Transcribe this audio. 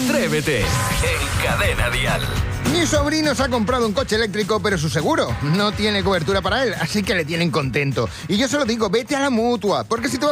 Atrévete en Cadena Dial. Mi sobrino se ha comprado un coche eléctrico, pero su seguro no tiene cobertura para él, así que le tienen contento. Y yo se lo digo, vete a la Mutua, porque si te